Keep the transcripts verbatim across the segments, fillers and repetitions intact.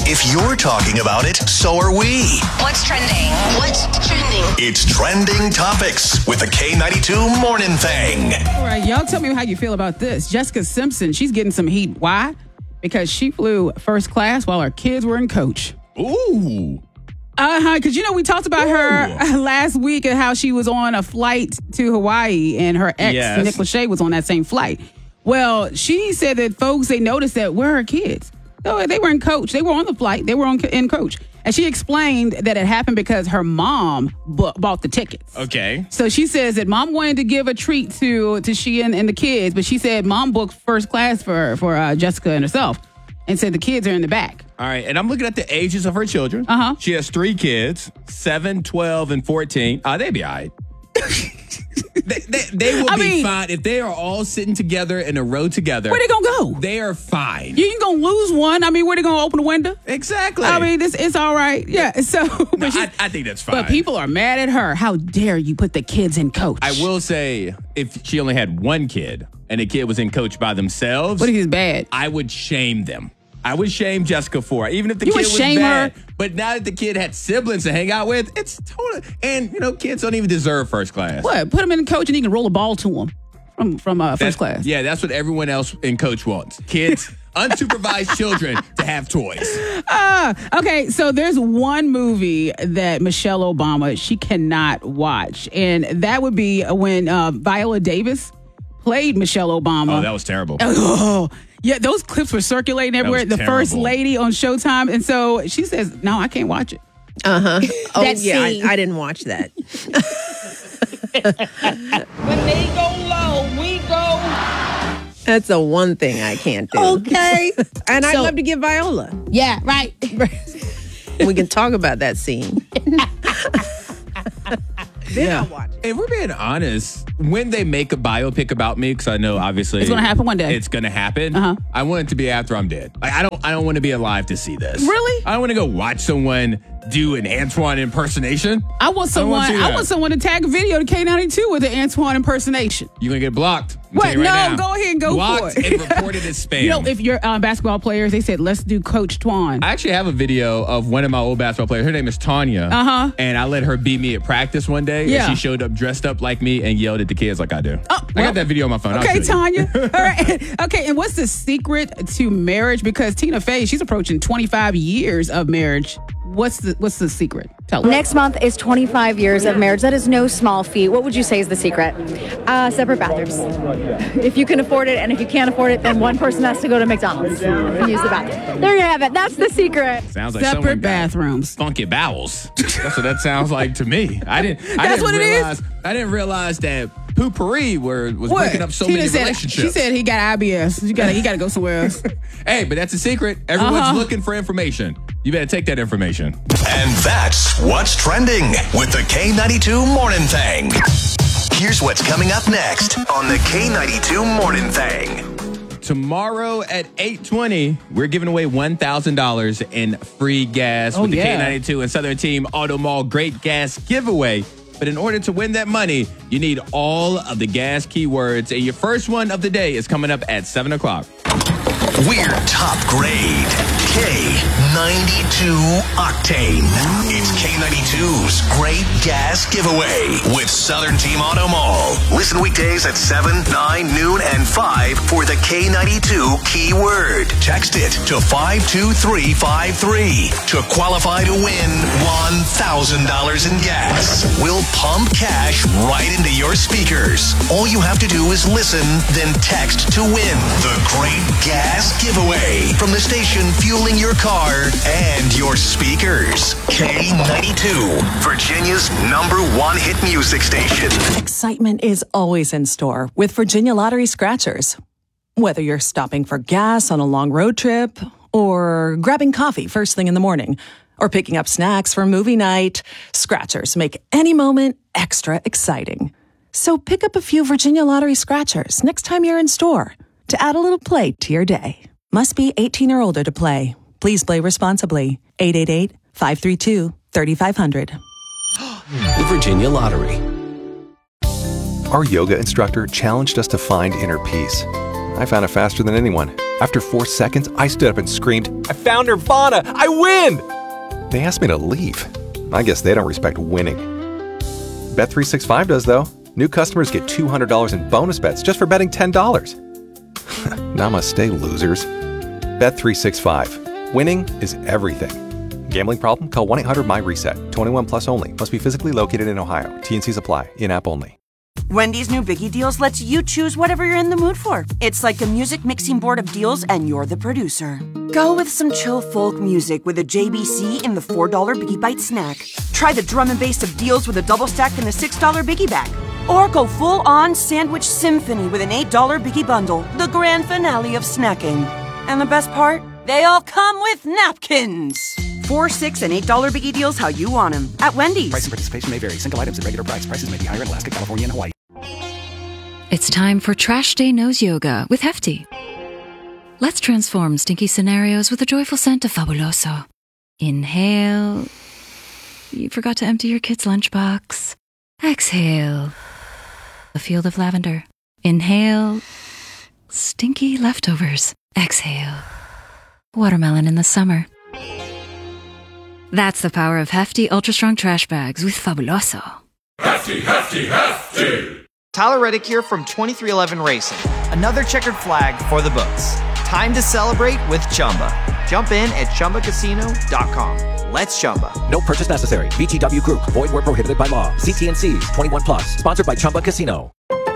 If you're talking about it, so are we. What's trending? What's trending? It's Trending Topics with the K ninety-two Morning Thing. All right, y'all tell me how you feel about this. Jessica Simpson, she's getting some heat. Why? Because she flew first class while her kids were in coach. Ooh. Uh-huh, because, you know, we talked about Ooh. her last week and how she was on a flight to Hawaii and her ex, Yes. Nick Lachey, was on that same flight. Well, she said that folks, they noticed that where her kids. So they were in coach. They were on the flight. They were on in coach. And she explained that it happened because her mom bu- bought the tickets. Okay. So she says that mom wanted to give a treat to to she and, and the kids, but she said mom booked first class for, for uh, Jessica and herself and said the kids are in the back. All right, and I'm looking at the ages of her children. Uh-huh. She has three kids, seven, twelve, and fourteen. Uh, they'd be all right. they, they, they will I be mean- fine if they are all sitting together in a row together. Where they gonna go? They are fine. You ain't gonna lose one. I mean, where they gonna open the window? Exactly. I mean, this it's all right. Yeah. So, but, No, she's- I, I think that's fine. but people are mad at her. How dare you put the kids in coach? I will say, if she only had one kid and the kid was in coach by themselves, What if he's bad? I would shame them. I would shame Jessica for it, even if the You kid would was shame bad. her? But now that the kid had siblings to hang out with, it's totally. And you know, kids don't even deserve first class. What? Put him in coach and he can roll a ball to him from from uh, That's- first class. Yeah, that's what everyone else in coach wants. Kids, unsupervised children to have toys. Uh, okay, so there's one movie that Michelle Obama, she cannot watch. And that would be when uh, Viola Davis played Michelle Obama. Oh, that was terrible. Oh, yeah, those clips were circulating everywhere. was The first terrible. lady on Showtime. And so she says, no, I can't watch it. Uh-huh. Oh, That yeah, I, scene. I didn't watch that. When they go low, we go. That's the one thing I can't do. Okay. And I'd So- love to get Viola. Yeah, right. We can talk about that scene. Then I'll watch it. If we're being honest, when they make a biopic about me, because I know obviously It's gonna happen one day. It's gonna happen. Uh-huh. I want it to be after I'm dead. Like, I don't. I don't want to be alive to see this. Really? I don't want to go watch someone do an Antoine impersonation. I want someone. see I, that. want someone to tag a video to K ninety-two with an Antoine impersonation. You're gonna get blocked. I'm What? telling you right No, now. go ahead and go blocked for it. and reported as spam. You know, if you're uh, basketball players, they said let's do Coach Twan. I actually have a video of one of my old basketball players. Her name is Tanya. Uh-huh. And I let her beat me at practice one day. Yeah. And she showed up dressed up like me and yelled at the kids like I do. Oh, I well, got that video on my phone. I'll Okay, show you. Tanya. All right. Okay, and what's the secret to marriage? Because Tina Fey, she's approaching twenty-five years of marriage. What's the What's the secret? Tell us. Next month is twenty-five years of marriage. That is no small feat. What would you say is the secret? Uh, separate bathrooms. If you can afford it, and if you can't afford it, then one person has to go to McDonald's and use the bathroom. There you have it. That's the secret. Sounds like Separate someone got bathrooms. funky bowels. That's what that sounds like to me. I didn't. I That's didn't what it is? realize, I didn't realize that poopery were was What? breaking up so Tina many said, relationships. She said he got I B S. You got. He got to go somewhere else. Hey, but that's a secret. Everyone's Uh-huh. looking for information. You better take that information. And that's what's trending with the K ninety-two Morning Thing. Here's what's coming up next on the K ninety-two Morning Thing. Tomorrow at eight twenty, we're giving away one thousand dollars in free gas Oh, with the yeah. K ninety-two and Southern Team Auto Mall Great Gas Giveaway. But in order to win that money, you need all of the gas keywords. And your first one of the day is coming up at seven o'clock. We're top grade. K ninety-two Octane. It's K ninety-two's Great Gas Giveaway with Southern Team Auto Mall. Listen weekdays at seven, nine, noon, and five for the K ninety-two keyword. Text it to five two three five three to qualify to win one thousand dollars in gas. We'll pump cash right into your speakers. All you have to do is listen, then text to win the Great Gas Giveaway from the station fueling your car and your speakers. K ninety-two, Virginia's number one hit music station. Excitement is always in store with Virginia Lottery Scratchers. Whether you're stopping for gas on a long road trip, or grabbing coffee first thing in the morning, or picking up snacks for movie night, Scratchers make any moment extra exciting. So pick up a few Virginia Lottery Scratchers next time you're in store to add a little play to your day. Must be eighteen or older to play. Please play responsibly. eight eight eight, five three two, three five zero zero. The Virginia Lottery. Our yoga instructor challenged us to find inner peace. I found it faster than anyone. After four seconds, I stood up and screamed, I found Nirvana! I win! They asked me to leave. I guess they don't respect winning. Bet three sixty-five does, though. New customers get two hundred dollars in bonus bets just for betting ten dollars. Namaste, losers. Bet three sixty-five. Winning is everything. Gambling problem? Call one eight hundred my reset. twenty-one plus only. Must be physically located in Ohio. T and Cs apply. In-app only. Wendy's new Biggie Deals lets you choose whatever you're in the mood for. It's like a music mixing board of deals, and you're the producer. Go with some chill folk music with a J B C in the four dollar Biggie Bite snack. Try the drum and bass of deals with a double stack in the six dollar Biggie Bag. Or go full-on sandwich symphony with an eight dollar Biggie Bundle, the grand finale of snacking. And the best part? They all come with napkins. Four, six, and eight dollar Biggie Deals how you want them at Wendy's. Price and participation may vary. Single items at regular price. Prices may be higher in Alaska, California, and Hawaii. It's time for Trash Day Nose Yoga with Hefty. Let's transform stinky scenarios with a joyful scent of Fabuloso. Inhale. You forgot to empty your kid's lunchbox. Exhale. A field of lavender. Inhale. Stinky leftovers. Exhale. Watermelon in the summer. That's the power of Hefty Ultra Strong Trash Bags with Fabuloso. Hefty, hefty, hefty! Tyler Reddick here from twenty-three eleven Racing. Another checkered flag for the books. Time to celebrate with Chumba. Jump in at Chumba Casino dot com. Let's Chumba. No purchase necessary. V G W Group. Void where prohibited by law. See T and C's. twenty-one plus. Sponsored by Chumba Casino.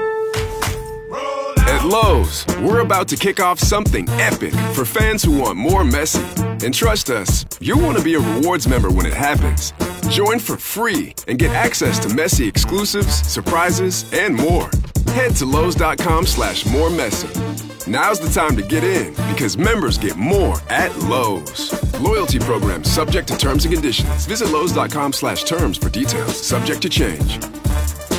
At Lowe's, we're about to kick off something epic for fans who want more Messi. And trust us, you'll want to be a rewards member when it happens. Join for free and get access to Messi exclusives, surprises, and more. Head to Lowe's.com slash more Messi. Now's the time to get in because members get more at Lowe's. Loyalty program subject to terms and conditions. Visit Lowe's.com slash terms for details. Subject to change.